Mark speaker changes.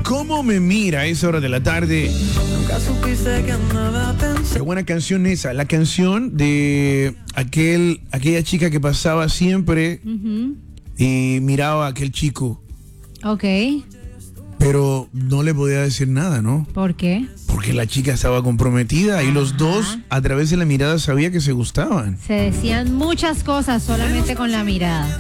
Speaker 1: ¿Cómo me mira a esa hora de la tarde?
Speaker 2: Nunca supiste que nada pensé.
Speaker 1: Qué buena canción esa. La canción de aquella chica que pasaba siempre y miraba a aquel chico.
Speaker 3: Ok.
Speaker 1: Pero no le podía decir nada, ¿no?
Speaker 3: ¿Por qué?
Speaker 1: Porque la chica estaba comprometida y los dos a través de la mirada sabía que se gustaban.
Speaker 3: Se decían muchas cosas solamente con la mirada.